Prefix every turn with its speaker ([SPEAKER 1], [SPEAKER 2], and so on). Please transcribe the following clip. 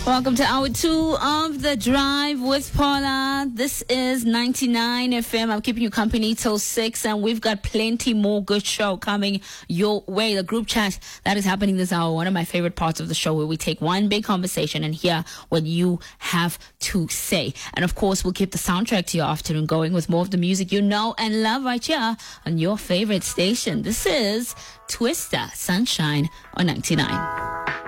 [SPEAKER 1] Welcome to hour 2 of The Drive with Paula. This is 99 FM. I'm keeping you company till 6, and we've got plenty more good show coming your way. The group chat that is happening this hour, one of my favorite parts of the show, where we take one big conversation and hear what you have to say. And of course, we'll keep the soundtrack to your afternoon going with more of the music you know and love right here on your favorite station. This is Twister Sunshine on 99.